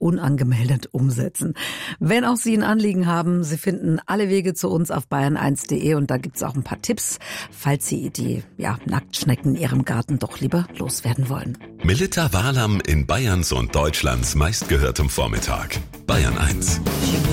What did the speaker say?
unangemeldet umsetzen. Wenn auch Sie ein Anliegen haben, Sie finden alle Wege zu uns auf bayern1.de und da gibt's auch ein paar Tipps, falls Sie die Nacktschnecken in Ihrem Garten doch lieber loswerden wollen. Melitta Wahlam in Bayerns und Deutschlands meistgehörtem Vormittag. Bayern 1.